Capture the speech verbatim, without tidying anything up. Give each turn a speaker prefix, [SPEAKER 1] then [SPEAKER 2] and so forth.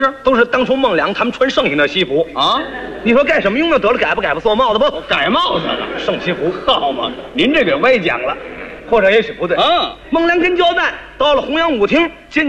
[SPEAKER 1] 都是当初孟良他们穿剩下的西服
[SPEAKER 2] 啊。
[SPEAKER 1] 你说干什么用的？得了，改不改不做帽子不？
[SPEAKER 2] 改帽子了，
[SPEAKER 1] 剩西服
[SPEAKER 2] 好嘛？您这给歪讲了，
[SPEAKER 1] 或者也许不对。
[SPEAKER 2] 嗯，
[SPEAKER 1] 孟良跟焦旦到了洪阳舞厅，